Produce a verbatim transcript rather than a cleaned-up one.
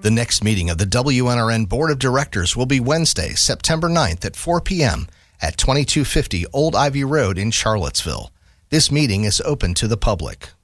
The next meeting of the W N R N Board of Directors will be Wednesday, September ninth at four p.m. at twenty-two fifty Old Ivy Road in Charlottesville. This meeting is open to the public.